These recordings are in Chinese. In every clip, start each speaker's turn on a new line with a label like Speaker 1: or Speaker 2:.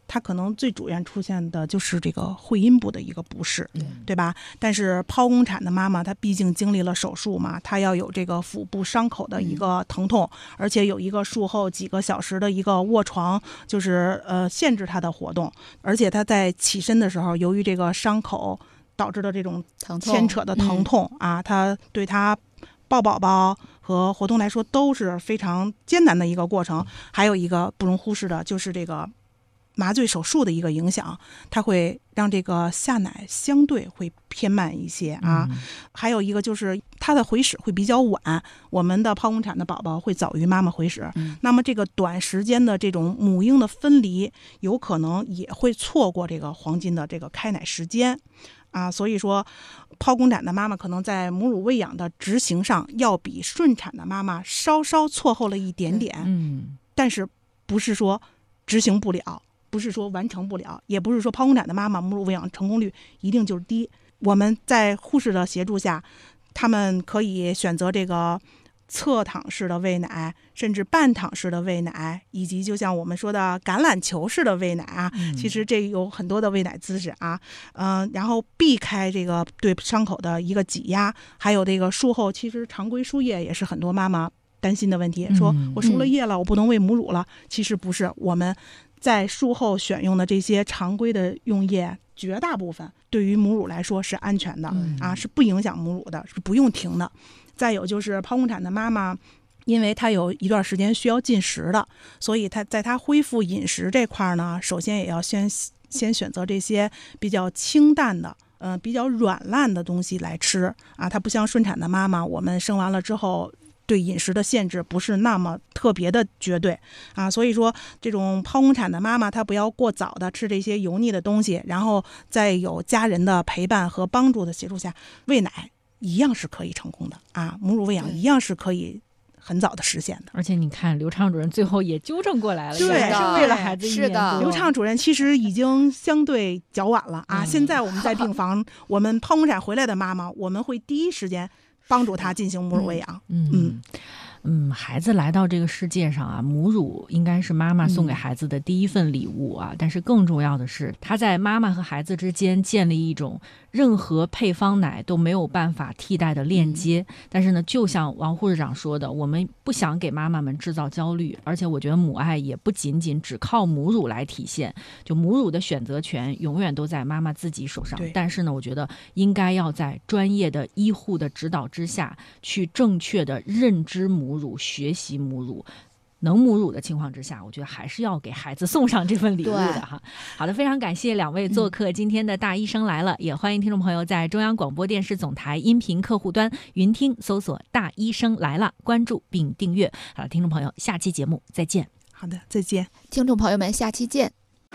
Speaker 1: 它可能最主要出现的就是这个会阴部的一个不适，对吧？但是剖宫产的妈妈，她毕竟经历了手术嘛，她要有这个腹部伤口的一个疼痛，而且有一个术后几个小时的一个卧床，就是限制她的活动，而且她在起身的时候，由于这个伤口导致的这种牵扯的疼痛啊，她对她抱宝宝和活动来说都是非常艰难的一个过程。还有一个不容忽视的就是这个麻醉手术的一个影响，它会让这个下奶相对会偏慢一些啊。还有一个就是它的回始会比较晚，我们的剖宫产的宝宝会早于妈妈回始，那么这个短时间的这种母婴的分离，有可能也会错过这个黄金的这个开奶时间。所以说剖宫产的妈妈可能在母乳喂养的执行上要比顺产的妈妈稍稍错后了一点点，但是不是说执行不了，不是说完成不了，也不是说剖宫产的妈妈母乳喂养成功率一定就是低。我们在护士的协助下，他们可以选择这个侧躺式的喂奶，甚至半躺式的喂奶，以及就像我们说的橄榄球式的喂奶啊，其实这有很多的喂奶姿势啊，然后避开这个对伤口的一个挤压，还有这个术后其实常规输液也是很多妈妈担心的问题，说我输了液了，我不能喂母乳了。其实不是，我们在术后选用的这些常规的用液，绝大部分对于母乳来说是安全的是不影响母乳的，是不用停的。再有就是剖宫产的妈妈，因为她有一段时间需要进食的，所以她在她恢复饮食这块呢，首先也要先选择这些比较清淡的比较软烂的东西来吃它不像顺产的妈妈，我们生完了之后对饮食的限制不是那么特别的绝对所以说这种剖宫产的妈妈她不要过早的吃这些油腻的东西，然后在有家人的陪伴和帮助的协助下，喂奶一样是可以成功的母乳喂养一样是可以很早的实现的。
Speaker 2: 而且你看刘畅主任最后也纠正过来了，
Speaker 1: 对，
Speaker 2: 是为了孩子
Speaker 3: 是的。
Speaker 1: 刘畅主任其实已经相对较晚了现在我们在病房我们剖宫产回来的妈妈，我们会第一时间帮助她进行母乳喂养。
Speaker 2: 孩子来到这个世界上母乳应该是妈妈送给孩子的第一份礼物但是更重要的是，他在妈妈和孩子之间建立一种任何配方奶都没有办法替代的链接。但是呢，就像王护士长说的，我们不想给妈妈们制造焦虑，而且我觉得母爱也不仅仅只靠母乳来体现，就母乳的选择权永远都在妈妈自己手上。但是呢，我觉得应该要在专业的医护的指导之下，去正确的认知母乳，学习母乳，能母乳的情况之下，我觉得还是要给孩子送上这份礼物的哈。好的，非常感谢两位做客今天的大医生来了，也欢迎听众朋友在中央广播电视总台音频客户端云听搜索大医生来了，关注并订阅。好了，听众朋友，下期节目再见。
Speaker 1: 好的，再见。
Speaker 3: 听众朋友们，下期见。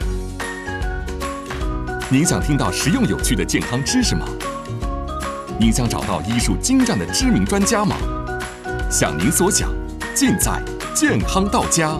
Speaker 4: 您想听到实用有趣的健康知识吗？您想找到医术精湛的知名专家吗？想您所想，尽在健康到家。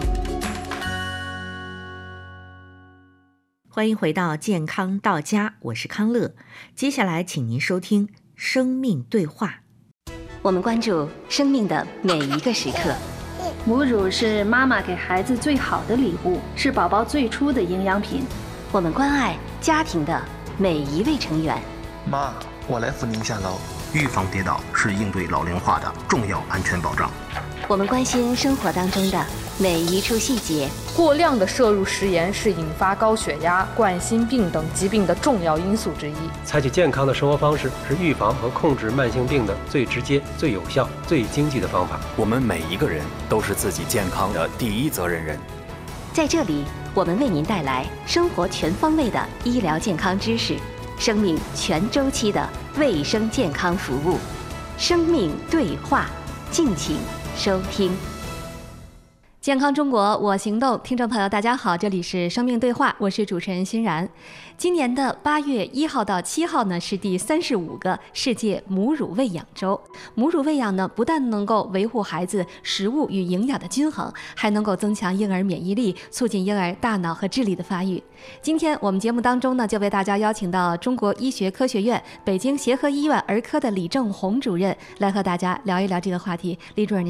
Speaker 5: 欢迎回到健康到家，我是康乐。接下来请您收听生命对话。
Speaker 6: 我们关注生命的每一个时刻。
Speaker 7: 母乳是妈妈给孩子最好的礼物，是宝宝最初的营养品。
Speaker 6: 我们关爱家庭的每一位成员。
Speaker 8: 妈，我来扶您下楼。预防跌倒是应对老龄化的重要安全保障。
Speaker 6: 我们关心生活当中的每一处细节。
Speaker 9: 过量的摄入食盐是引发高血压、冠心病等疾病的重要因素之一。
Speaker 10: 采取健康的生活方式是预防和控制慢性病的最直接、最有效、最经济的方法。
Speaker 11: 我们每一个人都是自己健康的第一责任人。
Speaker 6: 在这里，我们为您带来生活全方位的医疗健康知识，生命全周期的卫生健康服务。生命对话，敬请收听。健康中国我行动，听众朋友大家好，这里是生命对话，我是主持人欣然。今年的8月1号到7号呢，是第35个世界母乳喂养周。母乳喂养呢，不但能够维护孩子食物与营养的均衡，还能够增强婴儿免疫力，促进婴儿大脑和智力的发育。今天我们节目当中呢，就为大家邀请到中国医学科学院北京协和医院儿科的李正红主任来和大家聊一聊这个话题。李主任您好。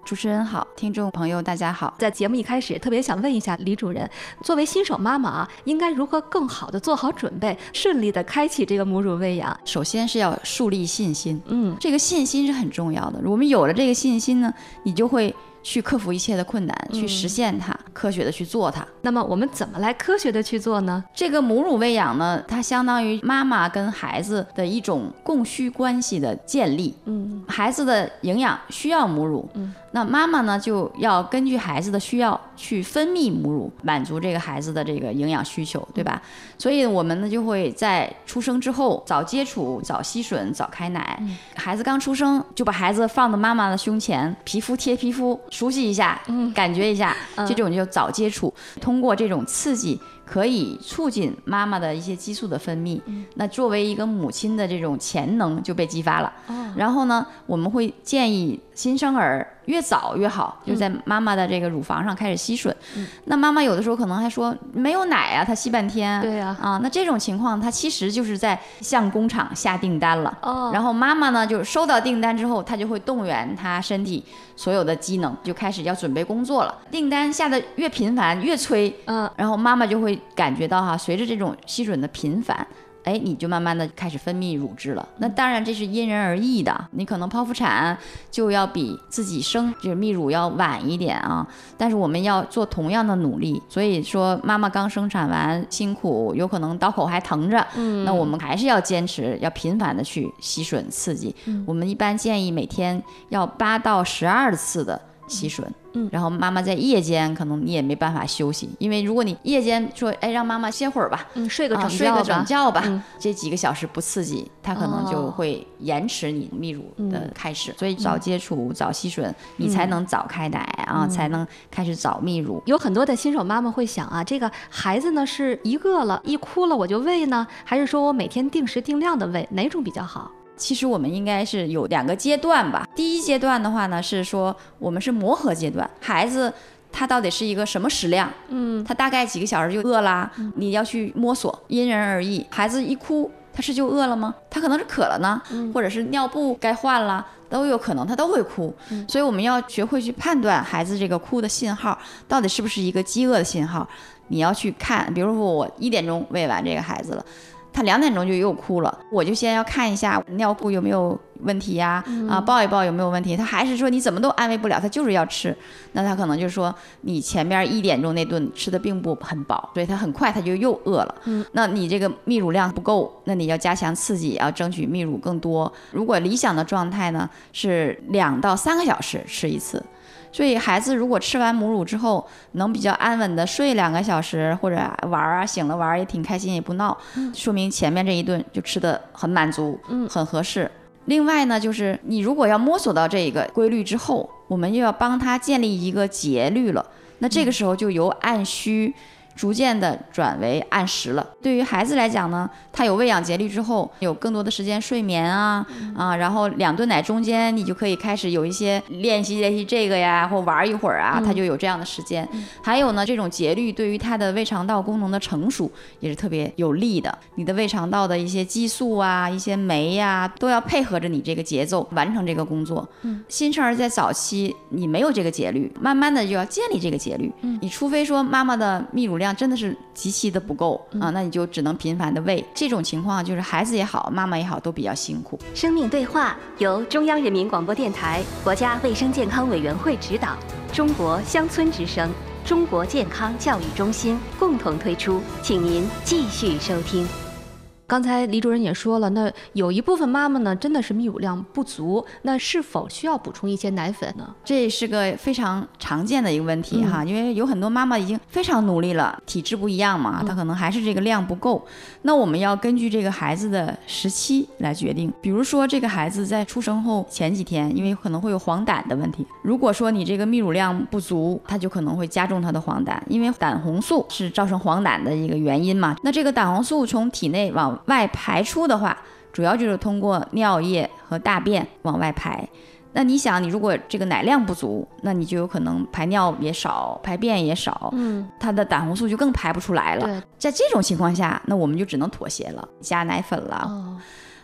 Speaker 12: 主持人好，听众朋友大家好。
Speaker 6: 在节目一开始，特别想问一下李主任，作为新手妈妈啊，应该如何更好的做好准备，顺利的开启这个母乳喂养？
Speaker 12: 首先是要树立信心，这个信心是很重要的。我们有了这个信心呢，你就会去克服一切的困难，去实现它，科学的去做它。
Speaker 6: 那么我们怎么来科学的去做呢？
Speaker 12: 这个母乳喂养呢，它相当于妈妈跟孩子的一种供需关系的建立。孩子的营养需要母乳，那妈妈呢就要根据孩子的需要去分泌母乳，满足这个孩子的这个营养需求，对吧？所以我们呢就会在出生之后早接触、早吸吮、早开奶。孩子刚出生就把孩子放到妈妈的胸前，皮肤贴皮肤，熟悉一下，感觉一下，这种就早接触。通过这种刺激，可以促进妈妈的一些激素的分泌，那作为一个母亲的这种潜能就被激发了。然后呢，我们会建议新生儿越早越好，就在妈妈的这个乳房上开始吸吮。那妈妈有的时候可能还说没有奶啊，她吸半天。
Speaker 6: 对呀，
Speaker 12: 那这种情况，她其实就是在向工厂下订单了。然后妈妈呢，就收到订单之后，她就会动员她身体所有的机能，就开始要准备工作了。订单下的越频繁，越催，然后妈妈就会感觉到随着这种吸吮的频繁，你就慢慢的开始分泌乳汁了。那当然这是因人而异的，你可能剖腹产就要比自己生就是泌乳要晚一点啊，但是我们要做同样的努力。所以说妈妈刚生产完辛苦，有可能刀口还疼着，那我们还是要坚持，要频繁的去吸吮刺激。我们一般建议每天要8到12次的吸吮。然后妈妈在夜间可能你也没办法休息，因为如果你夜间说让妈妈歇会儿吧，
Speaker 6: 睡个
Speaker 12: 整觉吧，这几个小时不刺激，它可能就会延迟你泌乳的开始。所以早接触、早吸吮，你才能早开奶啊，才能开始早泌乳。
Speaker 6: 有很多的新手妈妈会想啊，这个孩子呢是一个了，一哭了我就喂呢，还是说我每天定时定量的喂，哪种比较好？
Speaker 12: 其实我们应该是有2个阶段吧。第一阶段的话呢，是说我们是磨合阶段，孩子他到底是一个什么食量，他大概几个小时就饿啦，你要去摸索，因人而异。孩子一哭，他是就饿了吗？他可能是渴了呢，或者是尿布该换了，都有可能，他都会哭。所以我们要学会去判断孩子这个哭的信号到底是不是一个饥饿的信号。你要去看，比如说我1点钟喂完这个孩子了，他2点钟就又哭了，我就先要看一下尿布有没有问题呀，抱一抱有没有问题。他还是说你怎么都安慰不了，他就是要吃，那他可能就说你前面1点钟那顿吃的并不很饱，所以他很快他就又饿了。那你这个泌乳量不够，那你要加强刺激，要争取泌乳更多。如果理想的状态呢是2到3个小时吃一次。所以孩子如果吃完母乳之后能比较安稳的睡2个小时，或者玩啊，醒了玩也挺开心，也不闹，说明前面这一顿就吃得很满足，很合适。另外呢，就是你如果要摸索到这个规律之后，我们又要帮他建立一个节律了。那这个时候就由按需逐渐的转为按时了。对于孩子来讲呢，他有喂养节律之后，有更多的时间睡眠然后2顿奶中间你就可以开始有一些练习这个呀，或玩一会儿啊，他就有这样的时间。还有呢，这种节律对于他的胃肠道功能的成熟也是特别有利的。你的胃肠道的一些激素啊，一些酶呀，都要配合着你这个节奏完成这个工作。新生儿在早期你没有这个节律，慢慢的就要建立这个节律。你除非说妈妈的泌乳量真的是极其的不够那你就只能频繁的喂。这种情况就是孩子也好，妈妈也好，都比较辛苦。
Speaker 6: 生命对话由中央人民广播电台国家卫生健康委员会指导，中国乡村之声、中国健康教育中心共同推出，请您继续收听。刚才李主任也说了，那有一部分妈妈呢真的是泌乳量不足，那是否需要补充一些奶粉呢？
Speaker 12: 这是个非常常见的一个问题哈，因为有很多妈妈已经非常努力了，体质不一样嘛，她可能还是这个量不够。那我们要根据这个孩子的时期来决定。比如说这个孩子在出生后前几天，因为可能会有黄疸的问题，如果说你这个泌乳量不足，它就可能会加重他的黄疸，因为胆红素是造成黄疸的一个原因嘛。那这个胆红素从体内往外排出的话，主要就是通过尿液和大便往外排。那你想，你如果这个奶量不足，那你就有可能排尿也少，排便也少，它的胆红素就更排不出来了。在这种情况下，那我们就只能妥协了，加奶粉了。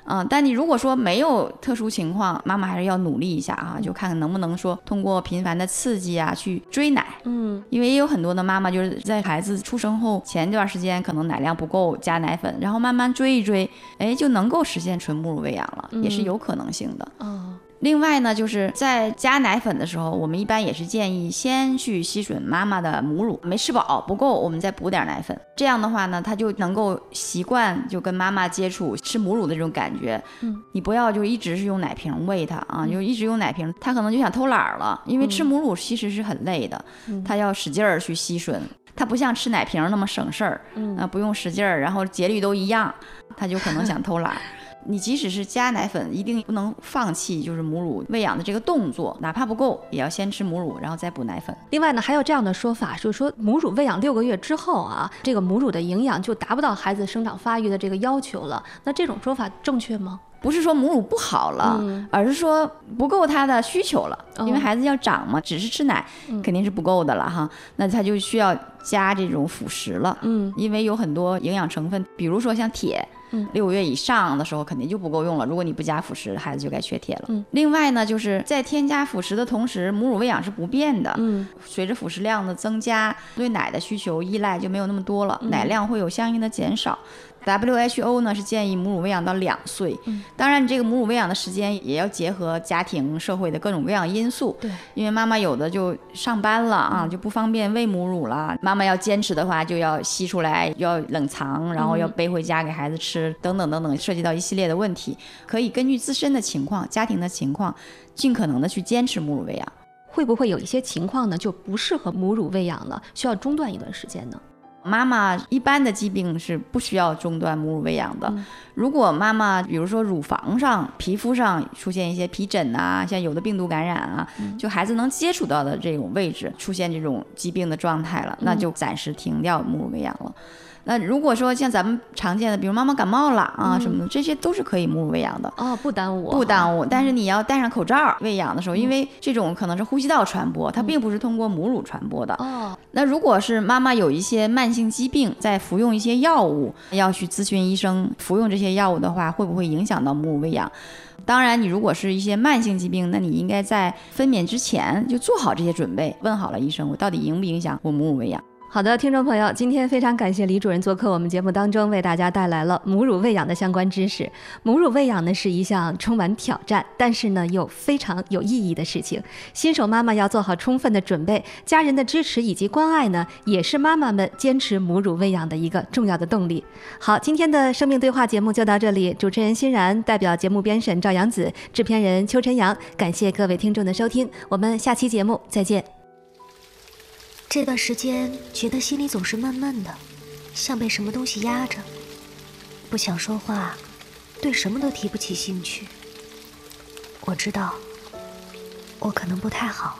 Speaker 12: 但你如果说没有特殊情况，妈妈还是要努力一下啊，就看看能不能说通过频繁的刺激啊去追奶。因为也有很多的妈妈就是在孩子出生后前一段时间可能奶量不够加奶粉，然后慢慢追一追，就能够实现纯母乳喂养了，也是有可能性的。另外呢，就是在加奶粉的时候，我们一般也是建议先去吸吮妈妈的母乳，没吃饱不够，我们再补点奶粉。这样的话呢，他就能够习惯就跟妈妈接触吃母乳的这种感觉。你不要就一直是用奶瓶喂他啊，就一直用奶瓶，他可能就想偷懒了，因为吃母乳其实是很累的，他要使劲儿去吸吮。它不像吃奶瓶那么省事儿，不用使劲儿，然后节律都一样，他就可能想偷懒。你即使是加奶粉，一定不能放弃就是母乳喂养的这个动作，哪怕不够也要先吃母乳，然后再补奶粉。
Speaker 13: 另外呢，还有这样的说法，就是说母乳喂养6个月之后啊，这个母乳的营养就达不到孩子生长发育的这个要求了。那这种说法正确吗？
Speaker 12: 不是说母乳不好了，而是说不够他的需求了，因为孩子要长嘛，只是吃奶肯定是不够的了哈，那他就需要加这种辅食了，因为有很多营养成分，比如说像铁，6个月以上的时候肯定就不够用了，如果你不加辅食，孩子就该缺铁了。另外呢，就是在添加辅食的同时，母乳喂养是不变的，随着辅食量的增加，对奶的需求依赖就没有那么多了，奶量会有相应的减少。WHO 呢是建议母乳喂养到2岁，当然你这个母乳喂养的时间也要结合家庭社会的各种各样因素，对，因为妈妈有的就上班了啊，就不方便喂母乳了，妈妈要坚持的话就要吸出来，要冷藏，然后要背回家给孩子吃，等等等等，涉及到一系列的问题，可以根据自身的情况、家庭的情况，尽可能的去坚持母乳喂养。
Speaker 13: 会不会有一些情况呢就不适合母乳喂养了，需要中断一段时间呢？
Speaker 12: 妈妈一般的疾病是不需要中断母乳喂养的，如果妈妈比如说乳房上、皮肤上出现一些皮疹啊，像有的病毒感染啊，就孩子能接触到的这种位置出现这种疾病的状态了，那就暂时停掉母乳喂养了。那如果说像咱们常见的，比如妈妈感冒了啊什么的，这些都是可以母乳喂养的
Speaker 13: 不耽误，
Speaker 12: 不耽误。但是你要戴上口罩喂养的时候，因为这种可能是呼吸道传播，它并不是通过母乳传播的。那如果是妈妈有一些慢性疾病，在服用一些药物，要去咨询医生，服用这些药物的话，会不会影响到母乳喂养？当然，你如果是一些慢性疾病，那你应该在分娩之前就做好这些准备，问好了医生，我到底影不影响我母乳喂养。
Speaker 13: 好的，听众朋友，今天非常感谢李主任做客我们节目当中，为大家带来了母乳喂养的相关知识。母乳喂养呢是一项充满挑战，但是呢又非常有意义的事情。新手妈妈要做好充分的准备，家人的支持以及关爱呢，也是妈妈们坚持母乳喂养的一个重要的动力。好，今天的生命对话节目就到这里，主持人欣然，代表节目编审赵阳子，制片人邱晨阳，感谢各位听众的收听，我们下期节目再见。
Speaker 14: 这段时间觉得心里总是闷闷的，像被什么东西压着，不想说话，对什么都提不起兴趣。我知道我可能不太好。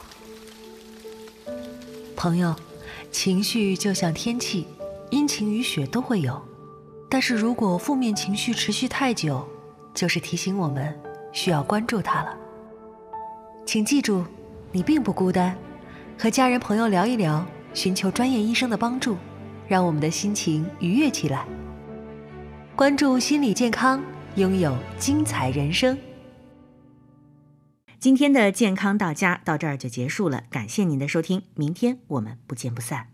Speaker 15: 朋友，情绪就像天气，阴晴雨雪都会有，但是如果负面情绪持续太久，就是提醒我们需要关注它了。请记住，你并不孤单，和家人朋友聊一聊，寻求专业医生的帮助，让我们的心情愉悦起来。关注心理健康，拥有精彩人生。
Speaker 5: 今天的健康到家到这儿就结束了，感谢您的收听，明天我们不见不散。